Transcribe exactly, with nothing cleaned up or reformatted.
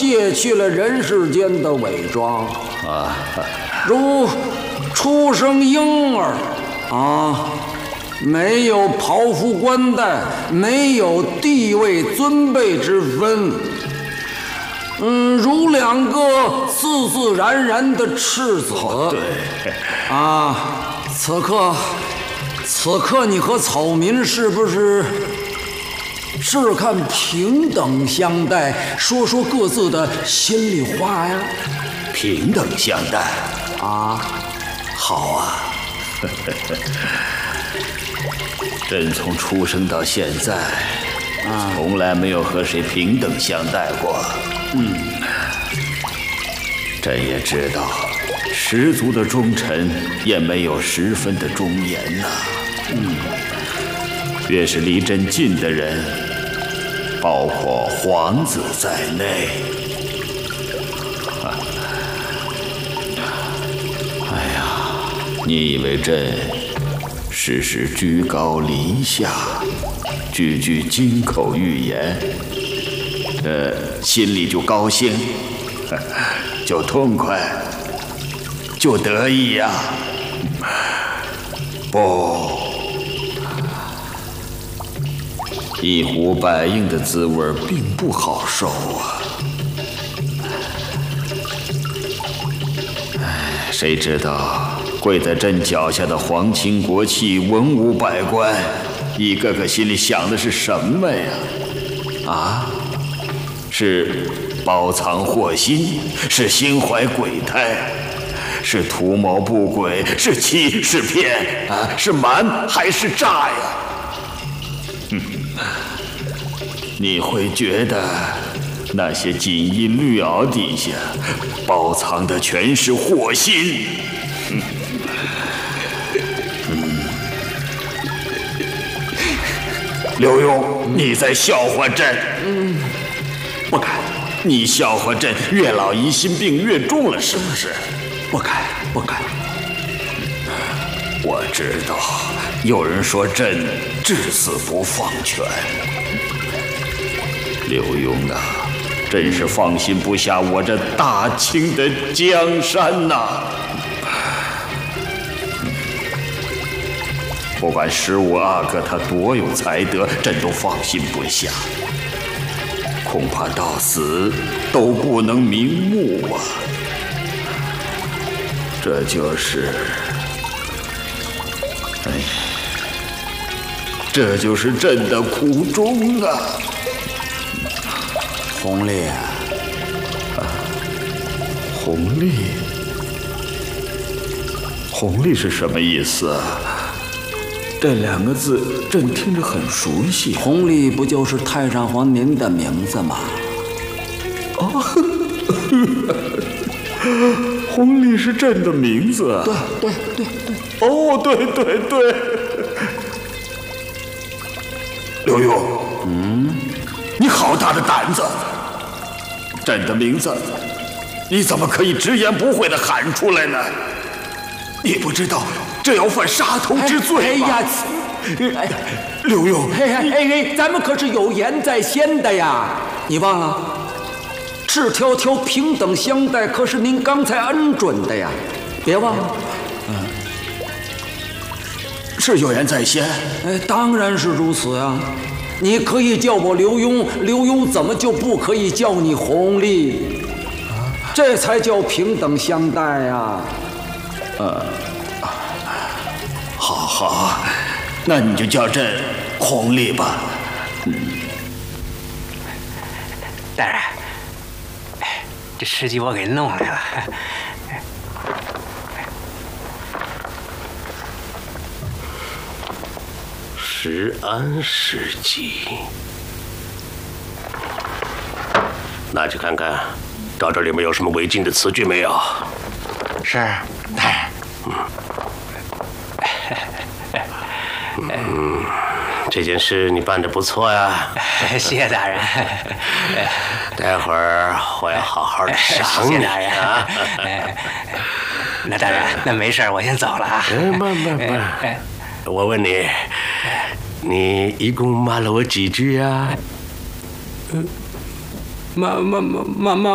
卸去了人世间的伪装啊， 如出生婴儿啊，没有袍服冠带，没有地位尊卑之分。嗯，如两个自自然然的赤子。 哦、对， 啊，此刻，此刻你和草民是不是试看平等相待，说说各自的心里话呀？ 平等相待啊， 好啊。朕从出生到现在，啊，从来没有和谁平等相待过。嗯，朕也知道，十足的忠臣也没有十分的忠言呐。嗯，越是离朕近的人，包括皇子在内。啊、哎呀，你以为朕时时居高临下，句句金口玉言，呃，心里就高兴，就痛快，就得意呀？不，一呼百应的滋味并不好受啊！哎，谁知道跪在朕脚下的皇亲国戚、文武百官，一个个心里想的是什么呀？啊？是包藏祸心，是心怀鬼胎，是图谋不轨，是欺是骗啊？是瞒还是诈呀？哼，你会觉得那些锦衣绿袄底下包藏的全是祸心。嗯嗯，刘墉，你在笑话朕？嗯，不敢。你笑话朕越老疑心病越重了，是不是？ 不敢，不敢。 我知道，有人说朕至死不放权。刘墉啊，朕是放心不下我这大清的江山呐。不管十五阿哥他多有才德，朕都放心不下。恐怕到死都不能瞑目啊！这就是，哎，这就是朕的苦衷啊！ 弘历， 啊，弘历，弘历是什么意思啊？这两个字朕听着很熟悉。 弘历不就是太上皇您的名字吗？ 哦，弘历是朕的名字。 对对对对。 哦，对对对。刘墉，嗯，你好大的胆子！朕的名字，你怎么可以直言不讳地喊出来呢？你不知道这要犯杀头之罪吗？ 哎呀， 哎，刘墉， 哎哎哎，咱们可是有言在先的呀！你忘了？赤条条平等相待，可是您刚才恩准的呀，别忘了。 嗯，是有言在先。 哎，当然是如此啊！你可以叫我刘墉，刘墉怎么就不可以叫你弘历？这才叫平等相待呀！ 呃，好好，那你就叫朕弘历吧。嗯， 大人，这诗集我给弄来了。 石安诗集，拿去看看，找找里面有什么违禁的词句没有？ 是，大人。 嗯，嗯，这件事你办得不错呀。 谢谢大人。 待会儿我要好好的赏你啊。 那大人，那没事，我先走了啊。 嗯，慢慢慢。我问你，你一共骂了我几句呀？ 骂骂骂骂骂。